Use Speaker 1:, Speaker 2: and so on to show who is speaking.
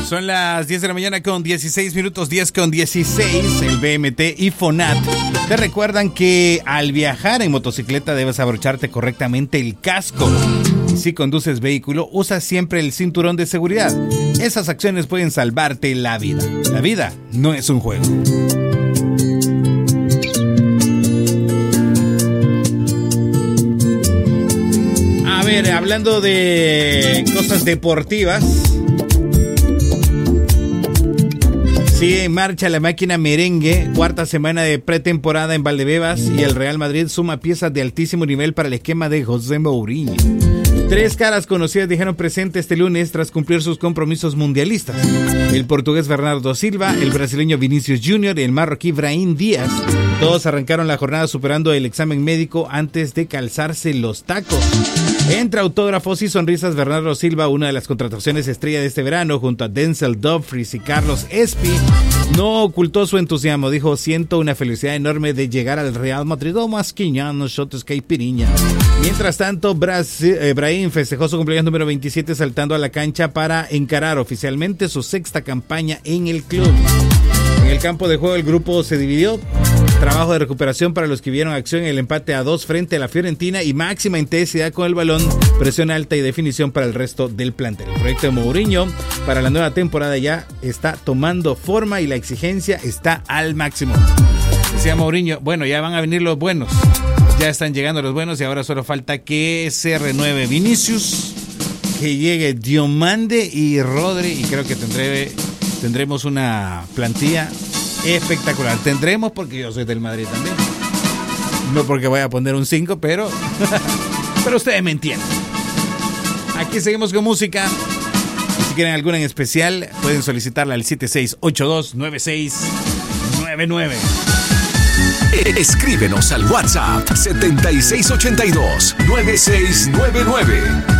Speaker 1: Son las 10 de la mañana con 16 minutos, 10 con 16. El BMT y FONAT te recuerdan que al viajar en motocicleta debes abrocharte correctamente el casco. Y si conduces vehículo, usa siempre el cinturón de seguridad. Esas acciones pueden salvarte la vida. La vida no es un juego. A ver, hablando de cosas deportivas. Sigue en marcha la máquina merengue, cuarta semana de pretemporada en Valdebebas y el Real Madrid suma piezas de altísimo nivel para el esquema de José Mourinho. 3 caras conocidas dijeron presente este lunes tras cumplir sus compromisos mundialistas. El portugués Bernardo Silva, el brasileño Vinicius Junior y el marroquí Brahim Díaz. Todos arrancaron la jornada superando el examen médico antes de calzarse los tacos. Entre autógrafos y sonrisas, Bernardo Silva, una de las contrataciones estrella de este verano, junto a Denzel Dumfries y Carlos Espi, no ocultó su entusiasmo. Dijo: siento una felicidad enorme de llegar al Real Madrid. O más que ya nosotros caipiriña. Mientras tanto, Brahim festejó su cumpleaños número 27 saltando a la cancha para encarar oficialmente su sexta campaña en el club. En el campo de juego el grupo se dividió. Trabajo de recuperación para los que vieron acción en el empate a 2 frente a la Fiorentina y máxima intensidad con el balón, presión alta y definición para el resto del plantel. El proyecto de Mourinho para la nueva temporada ya está tomando forma y la exigencia está al máximo. Decía Mourinho, bueno, ya van a venir los buenos, ya están llegando los buenos y ahora solo falta que se renueve Vinicius, que llegue Diomande y Rodri y creo que tendremos una plantilla espectacular. Tendremos porque yo soy del Madrid también. No porque vaya a poner un 5, pero ustedes me entienden. Aquí seguimos con música. Y si quieren alguna en especial, pueden solicitarla al 7682-9699.
Speaker 2: Escríbenos al WhatsApp 7682-9699.